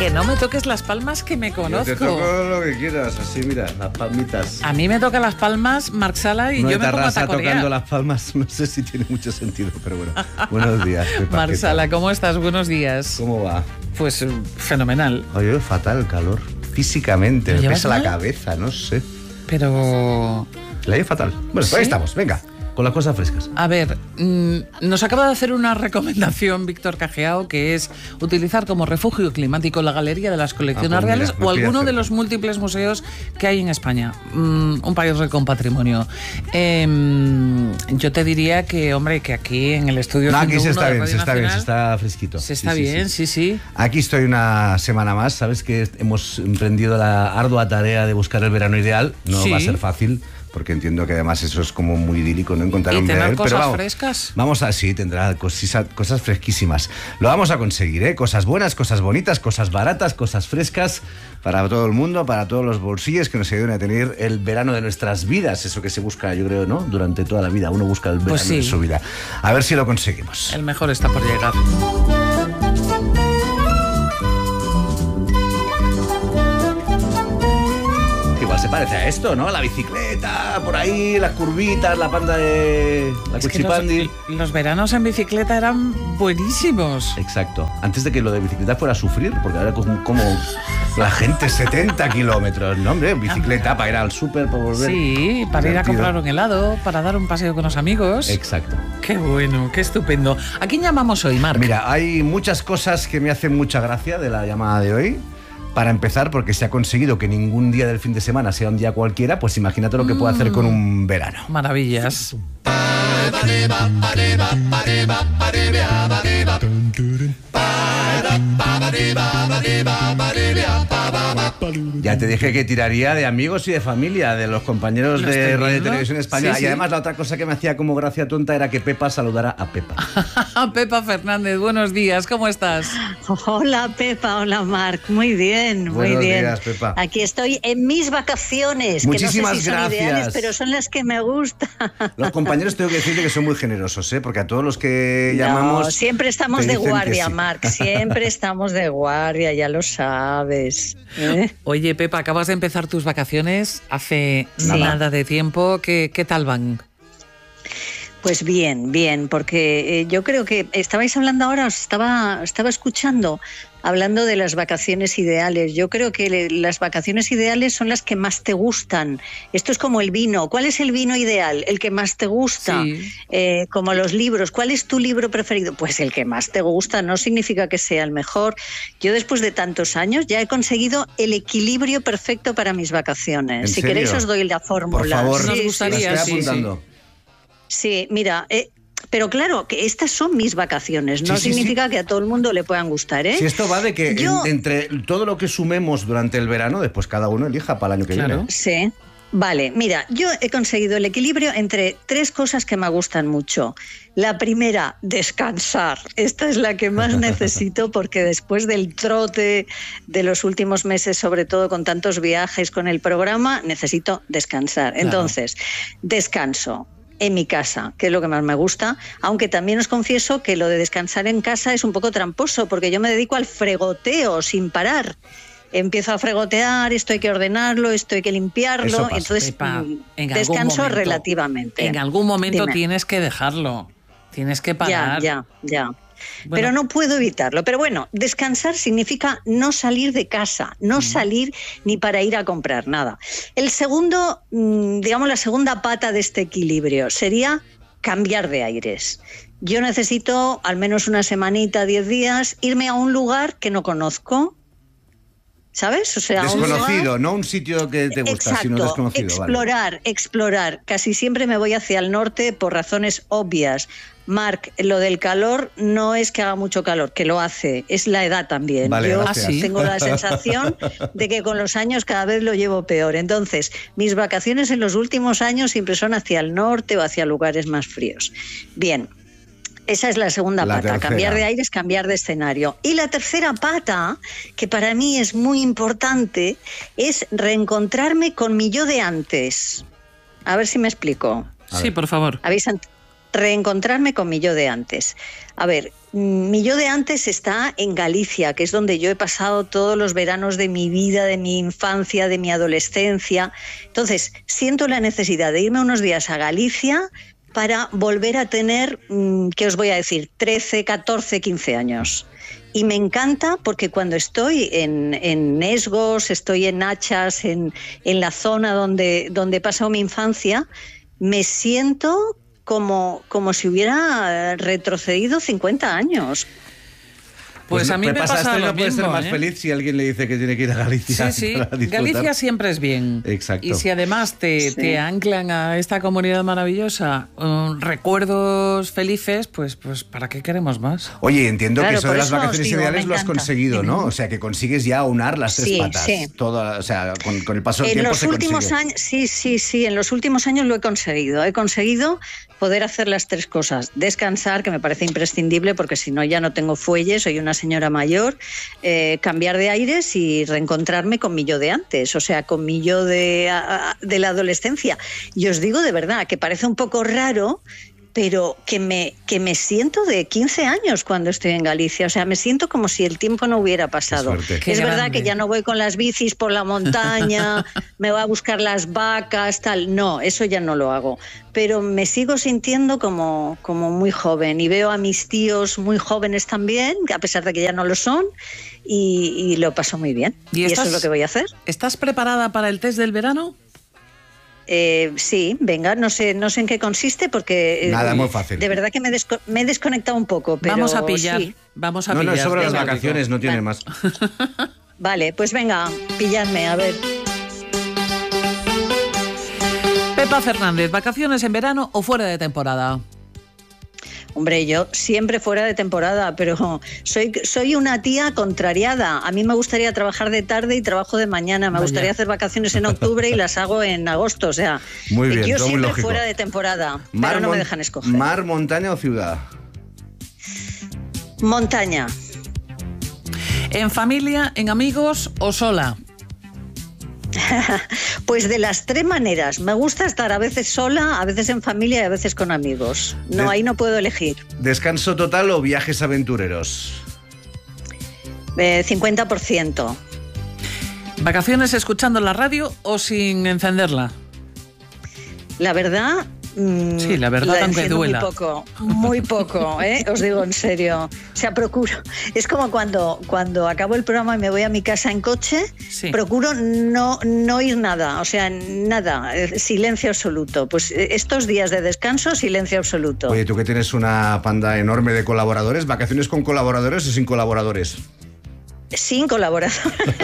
Que no me toques las palmas, que me conozco. Yo te toco lo que quieras, así mira, las palmitas. A mí me toca las palmas Marc Sala y yo me pongo a tacorear. Tocando las palmas, no sé si tiene mucho sentido, pero bueno. Buenos días, Pepa. Marc Sala, ¿cómo estás? Buenos días. ¿Cómo va? Pues fenomenal. Oye, fatal el calor. Físicamente, me pesa la cabeza, no sé. Pero... La llevo fatal. Bueno, ¿sí? Pues ahí estamos, venga. Con las cosas frescas. A ver, nos acaba de hacer una recomendación Víctor Cajeao, que es utilizar como refugio climático la Galería de las Colecciones Reales o alguno de los múltiples museos que hay en España. Un país rico en patrimonio. Yo te diría que, hombre, que aquí en el estudio... No, aquí se está bien, se está fresquito. Se está bien, sí. Aquí estoy una semana más. Sabes que hemos emprendido la ardua tarea de buscar el verano ideal. No va a ser fácil, porque entiendo que además eso es como muy idílico, no encontrar un verano. Pero vamos, frescas. Sí, tendrá cosas fresquísimas. Lo vamos a conseguir, ¿eh? Cosas buenas, cosas bonitas, cosas baratas, cosas frescas para todo el mundo, para todos los bolsillos, que nos ayuden a tener el verano de nuestras vidas. Eso que se busca, yo creo, ¿no? Durante toda la vida. Uno busca el verano de su vida. A ver si lo conseguimos. El mejor está por llegar. Igual se parece a esto, ¿no? La bicicleta, por ahí, las curvitas, la panda de... la cuchipandi. Los veranos en bicicleta eran buenísimos. Exacto. Antes de que lo de bicicleta fuera a sufrir, porque ahora como la gente 70 kilómetros, ¿no, hombre? Bicicleta para ir al súper, para volver. Sí, para ir a comprar un helado, para dar un paseo con los amigos. Exacto. Qué bueno, qué estupendo. ¿A quién llamamos hoy, Marc? Mira, hay muchas cosas que me hacen mucha gracia de la llamada de hoy. Para empezar, porque se ha conseguido que ningún día del fin de semana sea un día cualquiera, pues imagínate lo que puede hacer con un verano. Maravillas. Ya te dije que tiraría de amigos y de familia, de los compañeros de Radio y Televisión Española. Sí. Y además la otra cosa que me hacía como gracia tonta era que Pepa saludara a Pepa. Pepa Fernández, buenos días, ¿cómo estás? Hola Pepa, hola Marc, muy bien, muy bien. Buenos días, Pepa. Aquí estoy en mis vacaciones, muchísimas que no sé si gracias. son ideales, pero son las que me gustan. Los compañeros tengo que decirte que son muy generosos, ¿eh? Porque a todos los que llamamos... Siempre estamos de guardia, Marc, siempre estamos de guardia, ya lo sabes. Oye, Pepa, acabas de empezar tus vacaciones hace nada de tiempo. ¿Qué tal van? Pues bien, porque yo creo que estabais hablando ahora, os estaba escuchando, hablando de las vacaciones ideales. Yo creo que las vacaciones ideales son las que más te gustan. Esto es como el vino. ¿Cuál es el vino ideal? El que más te gusta. Sí. Como los libros. ¿Cuál es tu libro preferido? Pues el que más te gusta. No significa que sea el mejor. Yo después de tantos años ya he conseguido el equilibrio perfecto para mis vacaciones. Si queréis os doy la fórmula. Por favor, nos gustaría. Las estoy apuntando. Sí, mira... pero claro, que estas son mis vacaciones, no significa que a todo el mundo le puedan gustar, ¿eh? Si esto va de que entre todo lo que sumemos durante el verano, después cada uno elija para el año que viene. Sí. Vale, mira, yo he conseguido el equilibrio entre tres cosas que me gustan mucho. La primera, descansar. Esta es la que más necesito porque después del trote de los últimos meses, sobre todo con tantos viajes con el programa, necesito descansar. Entonces, descanso en mi casa, que es lo que más me gusta, aunque también os confieso que lo de descansar en casa es un poco tramposo, porque yo me dedico al fregoteo sin parar. Empiezo a fregotear, esto hay que ordenarlo, esto hay que limpiarlo, entonces Pepa, descanso relativamente. En algún momento tienes que dejarlo, tienes que parar. Ya. Bueno. Pero no puedo evitarlo. Pero bueno, descansar significa no salir de casa, no salir ni para ir a comprar nada. El segundo, digamos, la segunda pata de este equilibrio sería cambiar de aires. Yo necesito al menos una semanita, 10 días, irme a un lugar que no conozco. ¿Sabes? O sea, desconocido, no un sitio que te gusta, sino desconocido. Explorar. Casi siempre me voy hacia el norte por razones obvias. Marc, lo del calor no es que haga mucho calor, que lo hace, es la edad también. Vale, yo gracias. tengo la sensación de que con los años cada vez lo llevo peor. Entonces, mis vacaciones en los últimos años siempre son hacia el norte o hacia lugares más fríos. Bien. Esa es la segunda pata, tercera. Cambiar de aires, cambiar de escenario. Y la tercera pata, que para mí es muy importante, es reencontrarme con mi yo de antes. A ver si me explico. Sí, por favor. reencontrarme con mi yo de antes. A ver, mi yo de antes está en Galicia, que es donde yo he pasado todos los veranos de mi vida, de mi infancia, de mi adolescencia. Entonces, siento la necesidad de irme unos días a Galicia para volver a tener, ¿qué os voy a decir?, 13, 14, 15 años. Y me encanta porque cuando estoy en Esgos, estoy en Achas, en la zona donde he pasado mi infancia, me siento como si hubiera retrocedido 50 años. Pues a mí me pasa lo no puede mismo, ser más feliz si alguien le dice que tiene que ir a Galicia. Sí, para disfrutar. Galicia siempre es bien. Exacto. Y si además te anclan a esta comunidad maravillosa recuerdos felices, pues ¿para qué queremos más? Oye, entiendo que eso de las vacaciones digo, ideales lo has conseguido, ¿no? O sea, que consigues ya unar las tres patas. Sí. Toda, o sea, con el paso del tiempo los se últimos consigue. años, sí, en los últimos años lo he conseguido. He conseguido poder hacer las tres cosas. Descansar, que me parece imprescindible, porque si no ya no tengo fuelle, soy una señora mayor. Cambiar de aires y reencontrarme con mi yo de antes, o sea, con mi yo de la adolescencia. Y os digo de verdad que parece un poco raro, pero que me siento de 15 años cuando estoy en Galicia. O sea, me siento como si el tiempo no hubiera pasado. Es verdad que ya no voy con las bicis por la montaña, me voy a buscar las vacas, tal. No, eso ya no lo hago. Pero me sigo sintiendo como muy joven. Y veo a mis tíos muy jóvenes también, a pesar de que ya no lo son, y lo paso muy bien. ¿Y eso es lo que voy a hacer? ¿Estás preparada para el test del verano? Sí, venga, no sé en qué consiste porque nada, muy fácil. De verdad que me he desconectado un poco, pero vamos a pillar, sí. Vamos a pillar. No, es sobre las vacaciones, no tiene más. Vale, pues venga, pilladme, a ver. Pepa Fernández, ¿vacaciones en verano o fuera de temporada? Hombre, yo siempre fuera de temporada, pero soy una tía contrariada. A mí me gustaría trabajar de tarde y trabajo de mañana. Me gustaría hacer vacaciones en octubre y las hago en agosto. O sea, muy bien, yo todo siempre muy lógico. Fuera de temporada, pero no me dejan escoger. ¿Mar, montaña o ciudad? Montaña. ¿En familia, en amigos o sola? Pues de las tres maneras. Me gusta estar a veces sola, a veces en familia y a veces con amigos. No, ahí no puedo elegir. ¿Descanso total o viajes aventureros? 50%. ¿Vacaciones escuchando la radio o sin encenderla? La verdad... Sí, la verdad, aunque duela. Muy poco, os digo en serio. O sea, procuro. Es como cuando acabo el programa y me voy a mi casa en coche, procuro no oír nada, o sea, nada, silencio absoluto. Pues estos días de descanso, silencio absoluto. Oye, tú que tienes una panda enorme de colaboradores, ¿vacaciones con colaboradores o sin colaboradores? Sin colaborador.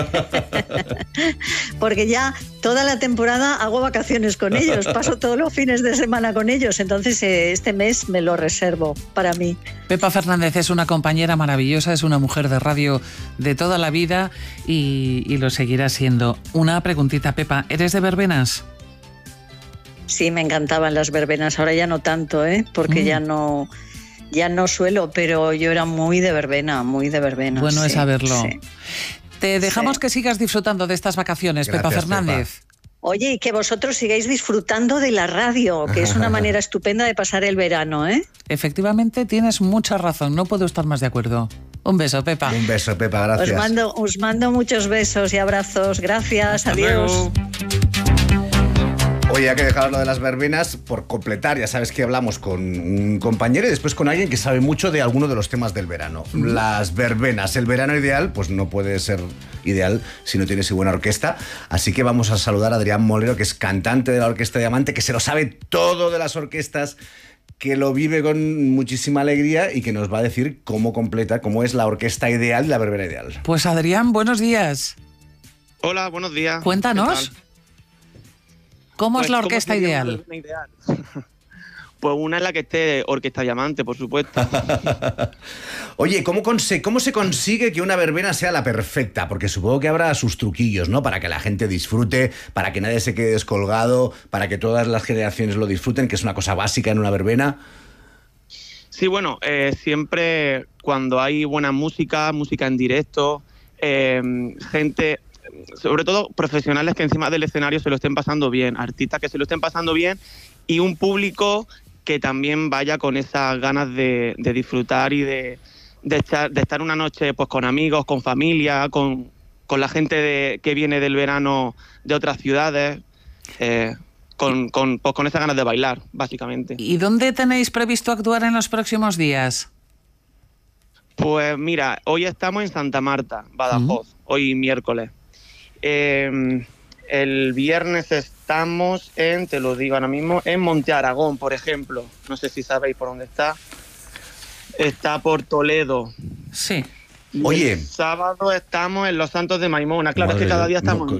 Porque ya toda la temporada hago vacaciones con ellos, paso todos los fines de semana con ellos, entonces este mes me lo reservo para mí. Pepa Fernández es una compañera maravillosa, es una mujer de radio de toda la vida y lo seguirá siendo. Una preguntita, Pepa, ¿eres de verbenas? Sí, me encantaban las verbenas, ahora ya no tanto, porque ya no suelo, pero yo era muy de verbena. Bueno, es saberlo. Sí. Te dejamos que sigas disfrutando de estas vacaciones, Pepa Fernández. Pepa. Oye, y que vosotros sigáis disfrutando de la radio, que es una manera estupenda de pasar el verano, ¿eh? Efectivamente, tienes mucha razón, no puedo estar más de acuerdo. Un beso, Pepa. Un beso, Pepa, gracias. Os mando muchos besos y abrazos. Gracias, hasta adiós. Luego. Oye, hay que dejar lo de las verbenas por completar. Ya sabes que hablamos con un compañero y después con alguien que sabe mucho de alguno de los temas del verano. Las verbenas. El verano ideal, pues no puede ser ideal si no tienes buena orquesta. Así que vamos a saludar a Adrián Molero, que es cantante de la Orquesta Diamante, que se lo sabe todo de las orquestas, que lo vive con muchísima alegría y que nos va a decir cómo es la orquesta ideal y la verbena ideal. Pues Adrián, buenos días. Hola, buenos días. Cuéntanos. ¿Cómo es la orquesta ideal? Pues una en la que esté Orquesta Diamante, por supuesto. Oye, ¿cómo se consigue que una verbena sea la perfecta? Porque supongo que habrá sus truquillos, ¿no? Para que la gente disfrute, para que nadie se quede descolgado, para que todas las generaciones lo disfruten, que es una cosa básica en una verbena. Sí, bueno, siempre cuando hay buena música en directo, gente... sobre todo profesionales que encima del escenario se lo estén pasando bien, artistas que se lo estén pasando bien y un público que también vaya con esas ganas de disfrutar y de estar una noche pues con amigos, con familia, con la gente que viene del verano de otras ciudades, con esas ganas de bailar, básicamente. ¿Y dónde tenéis previsto actuar en los próximos días? Pues mira, hoy estamos en Santa Marta, Badajoz, hoy miércoles. El viernes estamos te lo digo ahora mismo, en Monte Aragón, por ejemplo. No sé si sabéis por dónde está. Está por Toledo. Sí. Oye. El sábado estamos en Los Santos de Maimona. Claro, es que cada día estamos...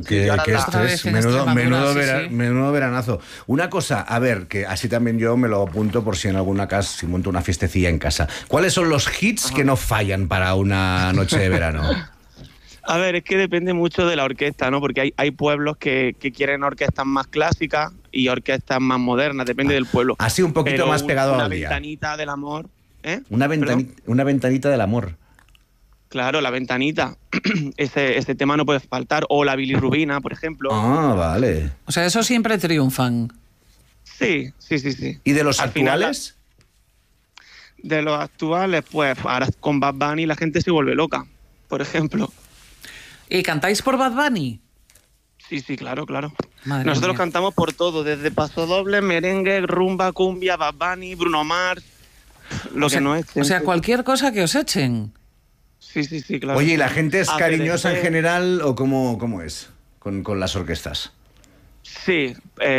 Menudo veranazo. Una cosa, a ver, que así también yo me lo apunto por si en alguna casa, si monto una fiestecilla en casa. ¿Cuáles son los hits que no fallan para una noche de verano? A ver, es que depende mucho de la orquesta, ¿no? Porque hay pueblos que quieren orquestas más clásicas y orquestas más modernas, depende del pueblo. Así un poquito más pegado al día. Una ventanita del amor. Una ventanita del amor. Claro, la ventanita. ese tema no puede faltar. O la bilirrubina, por ejemplo. Ah, vale. O sea, eso siempre triunfan. Sí. ¿Y de los actuales? De los actuales, pues ahora con Bad Bunny la gente se vuelve loca, por ejemplo. ¿Y cantáis por Bad Bunny? Sí, claro. Madre Nosotros mía. cantamos por todo, desde pasodoble, merengue, rumba, cumbia, Bad Bunny, Bruno Mars, que no es. O sea, cualquier cosa que os echen. Sí, claro. Oye, ¿y la gente es cariñosa en general o cómo es con las orquestas? Sí.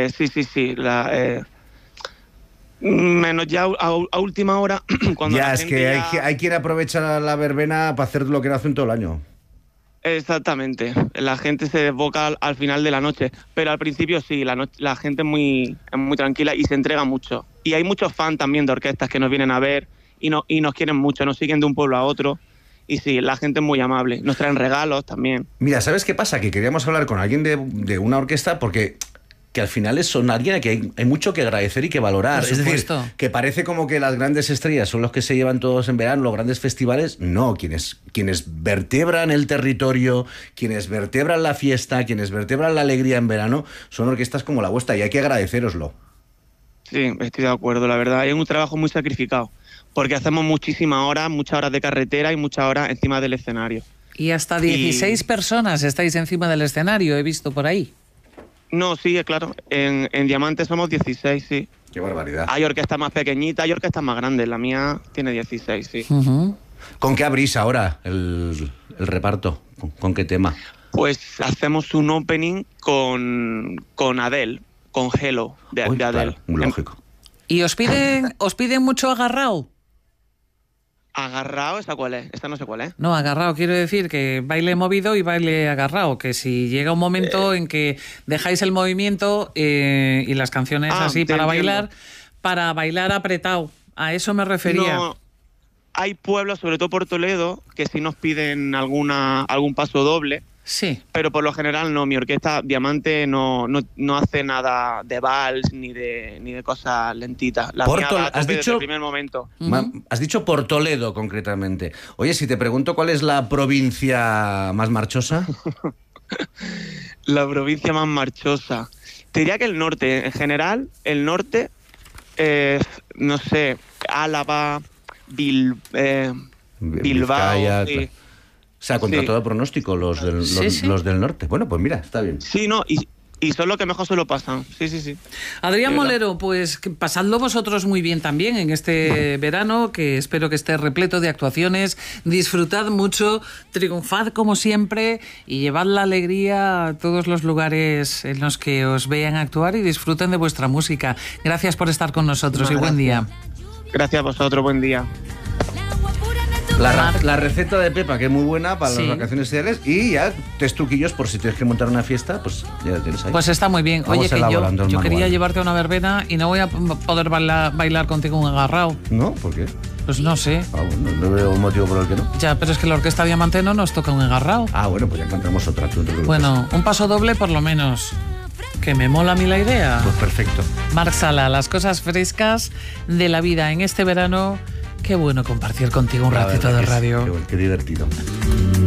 Menos ya a última hora, cuando ya, la es gente que hay quien aprovecha la verbena para hacer lo que no hacen todo el año. Exactamente. La gente se desboca al final de la noche, pero al principio sí, la gente es muy tranquila y se entrega mucho. Y hay muchos fans también de orquestas que nos vienen a ver y nos quieren mucho, nos siguen de un pueblo a otro. Y sí, la gente es muy amable. Nos traen regalos también. Mira, ¿sabes qué pasa? Que queríamos hablar con alguien de una orquesta porque que al final son alguien a que hay mucho que agradecer y que valorar. Por es decir, supuesto. que parece como que las grandes estrellas son los que se llevan todos en verano, los grandes festivales. No, quienes vertebran el territorio, quienes vertebran la fiesta, quienes vertebran la alegría en verano, son orquestas como la vuestra y hay que agradeceroslo. Sí, estoy de acuerdo, la verdad. Es un trabajo muy sacrificado, porque hacemos muchas horas de carretera y muchas horas encima del escenario. Y hasta 16 personas estáis encima del escenario, he visto por ahí. No, sí, claro. En Diamante somos 16, sí. Qué barbaridad. Hay orquestas más pequeñitas, hay orquestas más grandes. La mía tiene 16, sí. Uh-huh. ¿Con qué abrís ahora el reparto? ¿Con qué tema? Pues hacemos un opening con Adele, con Hello, de Adele. Claro, muy lógico. ¿Y os piden mucho agarrao? ¿Agarrao? ¿Esa cuál es? Esta no sé cuál es. No, agarrao quiero decir que baile movido y baile agarrao, que si llega un momento en que dejáis el movimiento y las canciones así para bailar apretado. A eso me refería. No, hay pueblos, sobre todo por Toledo, que sí nos piden algún paso doble. Sí. Pero por lo general no, mi orquesta Diamante no hace nada de vals ni de cosas lentitas. La mía va a tope desde el primer momento. Has dicho por Toledo concretamente. Oye, si te pregunto cuál es la provincia más marchosa. La provincia más marchosa. Te diría que el norte, en general, el norte, no sé, Álava, Bilbao. Vizcaya, sí. O sea, contra todo pronóstico, los del norte. Bueno, pues mira, está bien. Sí, no, y son los que mejor se lo pasan. Sí. Adrián Molero, pues pasadlo vosotros muy bien también en este verano, que espero que esté repleto de actuaciones. Disfrutad mucho, triunfad como siempre y llevad la alegría a todos los lugares en los que os vean actuar y disfruten de vuestra música. Gracias por estar con nosotros y buen día. Gracias a vosotros, buen día. La receta de Pepa, que es muy buena para las vacaciones ideales, y ya truquillos por si tienes que montar una fiesta, pues ya la tienes ahí. Pues está muy bien. Oye, que yo quería llevarte a una verbena y no voy a poder bailar contigo un agarrao. ¿No? ¿Por qué? Pues no sé. Bueno, no veo un motivo por el que no. Ya, pero es que la Orquesta Diamante no nos toca un agarrao. Bueno, pues ya encontramos otra. Bueno, un paso doble por lo menos. Que me mola a mí la idea. Pues perfecto. Marc Sala, las cosas frescas de la vida en este verano. Qué bueno compartir contigo un ratito de radio. Qué divertido.